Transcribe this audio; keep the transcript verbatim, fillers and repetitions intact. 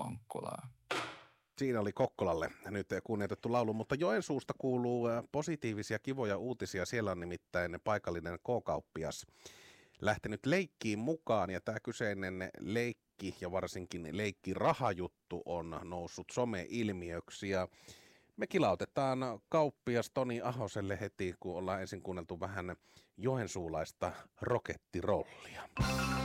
Konkkolaa. Siinä oli Kokkolalle nyt kunnioitettu laulu, mutta Joensuusta kuuluu positiivisia kivoja uutisia. Siellä on nimittäin paikallinen K-kauppias lähtenyt leikkiin mukaan, ja tämä kyseinen leikki ja varsinkin leikkirahajuttu on noussut some-ilmiöksi, ja me kilautetaan kauppias Toni Ahoselle heti, kun ollaan ensin kuunneltu vähän joensuulaista rokettirollia.